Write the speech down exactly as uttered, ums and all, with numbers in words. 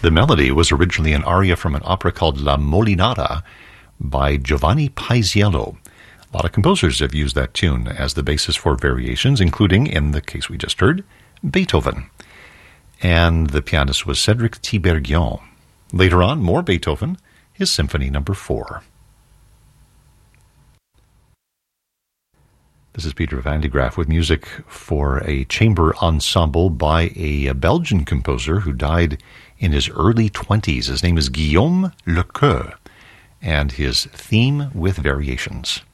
The melody was originally an aria from an opera called La Molinata by Giovanni Paisiello. A lot of composers have used that tune as the basis for variations, including, in the case we just heard, Beethoven. And the pianist was Cédric Tiberghien. Later on, more Beethoven, his Symphony Number Four. This is Peter van de Graaff with music for a chamber ensemble by a Belgian composer who died in his early twenties. His name is Guillaume Lecoeur, and his theme with variations.